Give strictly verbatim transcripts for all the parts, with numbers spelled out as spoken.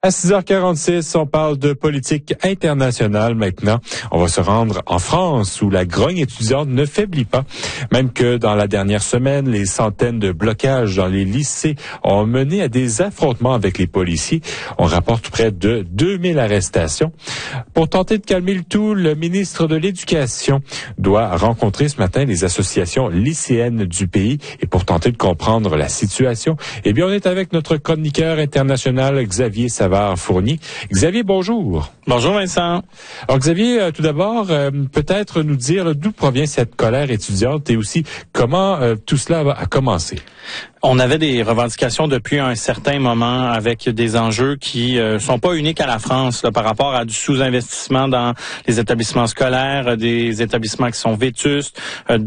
À six heures quarante-six, on parle de politique internationale maintenant. On va se rendre en France où la grogne étudiante ne faiblit pas. Même que dans la dernière semaine, les centaines de blocages dans les lycées ont mené à des affrontements avec les policiers. On rapporte près de deux mille arrestations. Pour tenter de calmer le tout, le ministre de l'Éducation doit rencontrer ce matin les associations lycéennes du pays. Et pour tenter de comprendre la situation, eh bien, on est avec notre chroniqueur international Xavier Savard-Fournier. Xavier, bonjour. Bonjour Vincent. Alors Xavier, euh, tout d'abord, euh, peut-être nous dire d'où provient cette colère étudiante et aussi comment euh, tout cela a, a commencé. On avait des revendications depuis un certain moment avec des enjeux qui euh, sont pas uniques à la France là, par rapport à du sous-investissement dans les établissements scolaires, des établissements qui sont vétustes, euh,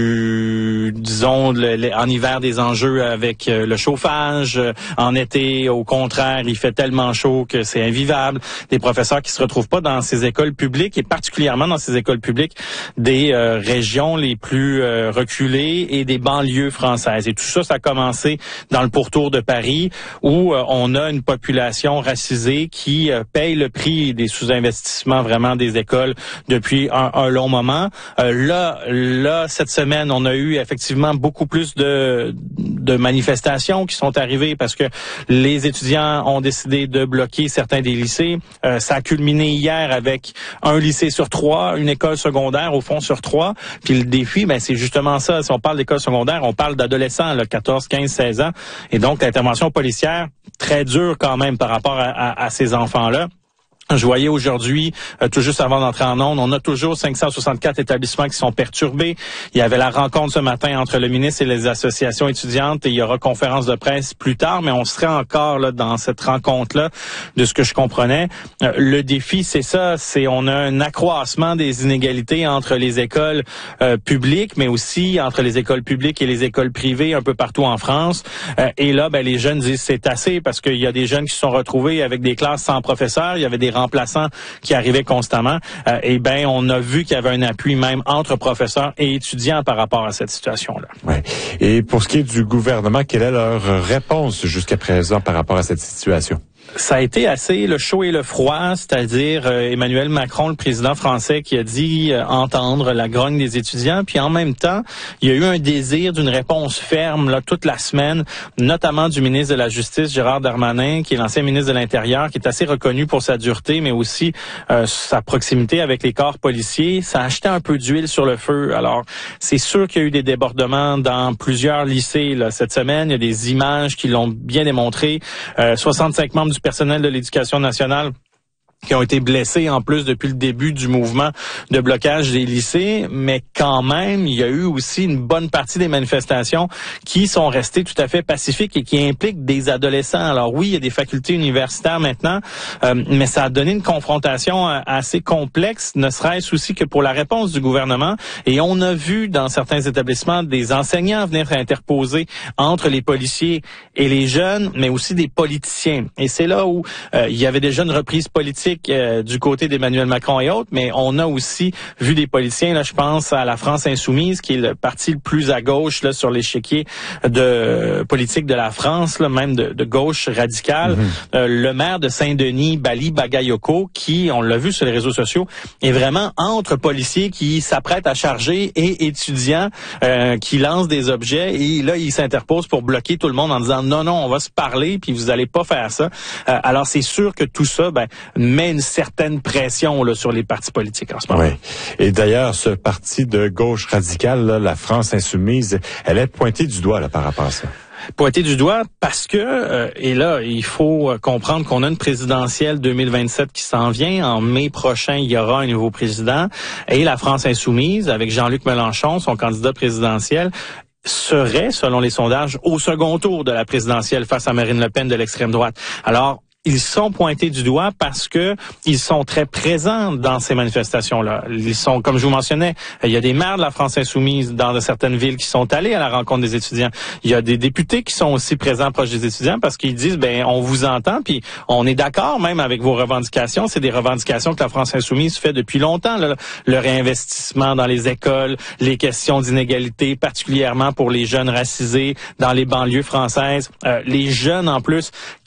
du disons le, le, en hiver des enjeux avec euh, le chauffage, euh, en été au contraire il fait tellement chaud que c'est invivable, des professeurs qui se retrouvent pas dans ces écoles publiques et particulièrement dans ces écoles publiques des euh, régions les plus euh, reculées et des banlieues françaises. Et tout ça, ça a commencé dans le pourtour de Paris où euh, on a une population racisée qui euh, paye le prix des sous-investissements vraiment des écoles depuis un, un long moment. Euh, là, là, cette semaine, on a eu effectivement beaucoup plus de, de manifestations qui sont arrivées parce que les étudiants ont décidé de bloquer certains des lycées. Euh, ça a culminé hier avec un lycée sur trois, une école secondaire au fond sur trois. Puis le défi, ben c'est justement ça. Si on parle d'école secondaire, on parle d'adolescents, là, quatorze, quinze, seize ans. Et donc, l'intervention policière, très dure quand même par rapport à, à, à ces enfants-là. Je voyais aujourd'hui, euh, tout juste avant d'entrer en ondes, on a toujours cinq cent soixante-quatre établissements qui sont perturbés. Il y avait la rencontre ce matin entre le ministre et les associations étudiantes et il y aura conférence de presse plus tard, mais on serait encore là dans cette rencontre-là, de ce que je comprenais. Euh, le défi, c'est ça, c'est on a un accroissement des inégalités entre les écoles euh, publiques, mais aussi entre les écoles publiques et les écoles privées un peu partout en France. Euh, et là, ben les jeunes disent c'est assez parce qu'il y a des jeunes qui se sont retrouvés avec des classes sans professeurs, il y avait des remplaçants qui arrivaient constamment, euh, et ben on a vu qu'il y avait un appui même entre professeurs et étudiants par rapport à cette situation-là. Ouais. Et pour ce qui est du gouvernement, quelle est leur réponse jusqu'à présent par rapport à cette situation? Ça a été assez le chaud et le froid, c'est-à-dire euh, Emmanuel Macron, le président français, qui a dit euh, entendre la grogne des étudiants, puis en même temps, il y a eu un désir d'une réponse ferme là toute la semaine, notamment du ministre de la Justice, Gérald Darmanin, qui est l'ancien ministre de l'Intérieur, qui est assez reconnu pour sa dureté, mais aussi euh, sa proximité avec les corps policiers. Ça a jeté un peu d'huile sur le feu. Alors, c'est sûr qu'il y a eu des débordements dans plusieurs lycées là, cette semaine. Il y a des images qui l'ont bien démontré. Euh, soixante-cinq membres du personnel de l'Éducation nationale qui ont été blessés en plus depuis le début du mouvement de blocage des lycées, mais quand même, il y a eu aussi une bonne partie des manifestations qui sont restées tout à fait pacifiques et qui impliquent des adolescents. Alors oui, il y a des facultés universitaires maintenant, euh, mais ça a donné une confrontation assez complexe, ne serait-ce aussi que pour la réponse du gouvernement. Et on a vu dans certains établissements des enseignants venir interposer entre les policiers et les jeunes, mais aussi des politiciens. Et c'est là où euh, il y avait déjà une reprise politique Euh, du côté d'Emmanuel Macron et autres, mais on a aussi vu des politiciens, là, je pense à la France insoumise, qui est le parti le plus à gauche là sur l'échiquier de euh, politique de la France, là, même de, de gauche radicale. Mm-hmm. Euh, le maire de Saint-Denis, Bali Bagayoko, qui, on l'a vu sur les réseaux sociaux, est vraiment entre policiers qui s'apprêtent à charger et étudiants euh, qui lancent des objets, et là, il s'interpose pour bloquer tout le monde en disant non, non, on va se parler, puis vous allez pas faire ça. Euh, alors, c'est sûr que tout ça, ben, met une certaine pression là, sur les partis politiques en ce moment. Oui. Et d'ailleurs, ce parti de gauche radicale, là, la France insoumise, elle est pointée du doigt là, par rapport à ça. Pointé du doigt parce que, euh, et là, il faut comprendre qu'on a une présidentielle deux mille vingt-sept qui s'en vient. En mai prochain, il y aura un nouveau président. Et la France insoumise, avec Jean-Luc Mélenchon, son candidat présidentiel, serait, selon les sondages, au second tour de la présidentielle face à Marine Le Pen de l'extrême droite. Alors, ils sont pointés du doigt parce que ils sont très présents dans ces manifestations-là. Ils sont, comme je vous mentionnais, il y a des maires de la France insoumise dans certaines villes qui sont allés à la rencontre des étudiants. Il y a des députés qui sont aussi présents proches des étudiants parce qu'ils disent, ben, on vous entend, puis on est d'accord même avec vos revendications. C'est des revendications que la France insoumise fait depuis longtemps, là. Le réinvestissement dans les écoles, les questions d'inégalité, particulièrement pour les jeunes racisés dans les banlieues françaises, euh, les jeunes en plus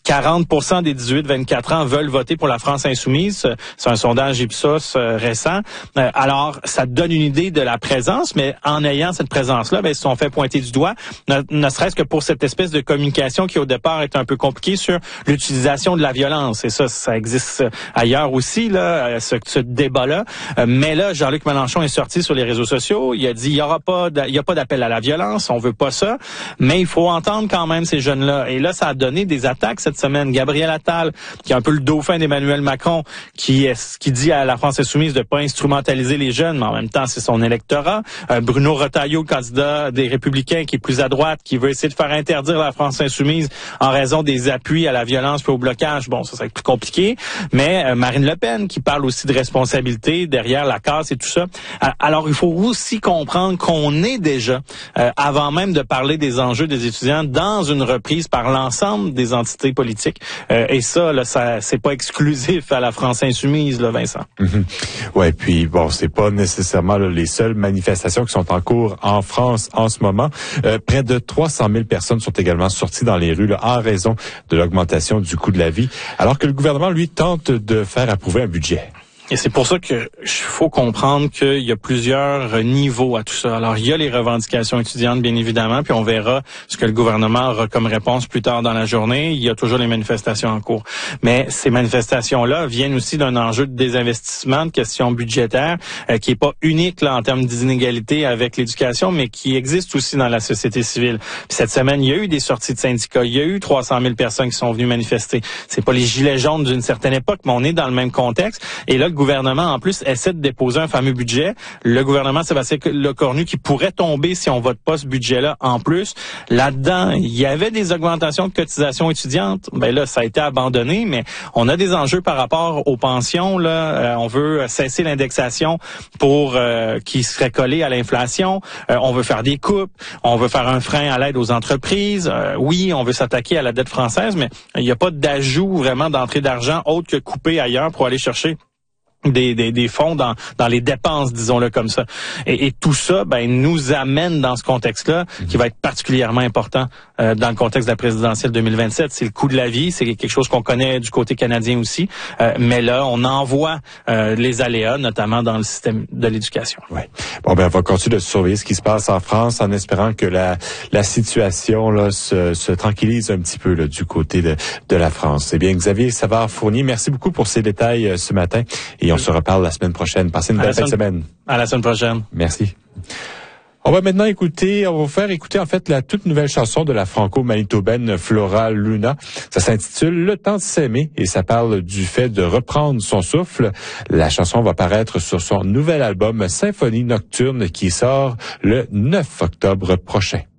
quarante pour cent des dix-huit vingt-quatre ans veulent voter pour la France insoumise. C'est un sondage Ipsos euh, récent. Euh, alors, ça donne une idée de la présence, mais en ayant cette présence-là, ben, ils se sont fait pointer du doigt, ne, ne serait-ce que pour cette espèce de communication qui, au départ, est un peu compliquée sur l'utilisation de la violence. Et ça, ça existe ailleurs aussi, là, ce, ce débat-là. Euh, mais là, Jean-Luc Mélenchon est sorti sur les réseaux sociaux. Il a dit, il y aura pas, il y a pas d'appel à la violence. On veut pas ça. Mais il faut entendre quand même ces jeunes-là. Et là, ça a donné des attaques cette semaine. Gabriel Attal, qui est un peu le dauphin d'Emmanuel Macron, qui est, qui dit à la France insoumise de pas instrumentaliser les jeunes, mais en même temps, c'est son électorat. Euh, Bruno Retailleau, candidat des Républicains, qui est plus à droite, qui veut essayer de faire interdire la France insoumise en raison des appuis à la violence puis au blocage. Bon, ça, ça va être plus compliqué. Mais euh, Marine Le Pen, qui parle aussi de responsabilité derrière la casse et tout ça. Alors, il faut aussi comprendre qu'on est déjà, euh, avant même de parler des enjeux des étudiants, dans une reprise par l'ensemble des entités politiques. Euh, et ça, là, ça, c'est pas exclusif à la France insoumise, là, Vincent. Mm-hmm. Ouais, puis bon, c'est pas nécessairement là, les seules manifestations qui sont en cours en France en ce moment. Euh, près de trois cent mille personnes sont également sorties dans les rues là, en raison de l'augmentation du coût de la vie, alors que le gouvernement, lui, tente de faire approuver un budget. Et c'est pour ça que faut comprendre qu'il y a plusieurs niveaux à tout ça. Alors, il y a les revendications étudiantes, bien évidemment, puis on verra ce que le gouvernement aura comme réponse plus tard dans la journée. Il y a toujours les manifestations en cours. Mais ces manifestations-là viennent aussi d'un enjeu de désinvestissement, de questions budgétaires, euh, qui est pas unique là en termes d'inégalité avec l'éducation, mais qui existe aussi dans la société civile. Puis cette semaine, il y a eu des sorties de syndicats. Il y a eu trois cent mille personnes qui sont venues manifester. C'est pas les gilets jaunes d'une certaine époque, mais on est dans le même contexte. Et là, le gouvernement, en plus, essaie de déposer un fameux budget. Le gouvernement Sébastien Lecornu qui pourrait tomber si on vote pas ce budget-là en plus. Là-dedans, il y avait des augmentations de cotisations étudiantes. Ben là, ça a été abandonné, mais on a des enjeux par rapport aux pensions. Là, euh, on veut cesser l'indexation pour euh, qui serait collée à l'inflation. Euh, on veut faire des coupes. On veut faire un frein à l'aide aux entreprises. Euh, oui, on veut s'attaquer à la dette française, mais il n'y a pas d'ajout vraiment d'entrée d'argent autre que couper ailleurs pour aller chercher Des, des, des fonds dans, dans les dépenses, disons-le comme ça. Et, et tout ça, ben, nous amène dans ce contexte-là, mmh. qui va être particulièrement important euh, dans le contexte de la présidentielle deux mille vingt-sept. C'est le coût de la vie, c'est quelque chose qu'on connaît du côté canadien aussi. Euh, mais là, on en voit euh, les aléas, notamment dans le système de l'éducation. Ouais. Bon, ben, on va continuer de surveiller ce qui se passe en France en espérant que la, la situation là se, se tranquillise un petit peu là, du côté de, de la France. Eh bien, Xavier Savard-Fournier, merci beaucoup pour ces détails euh, ce matin. Et on se reparle la semaine prochaine. Passez une belle fin de semaine. À la semaine prochaine. Merci. On va maintenant écouter, on va vous faire écouter en fait la toute nouvelle chanson de la franco-manitobaine Flora Luna. Ça s'intitule Le temps de s'aimer et ça parle du fait de reprendre son souffle. La chanson va paraître sur son nouvel album Symphonie nocturne qui sort le neuf octobre prochain.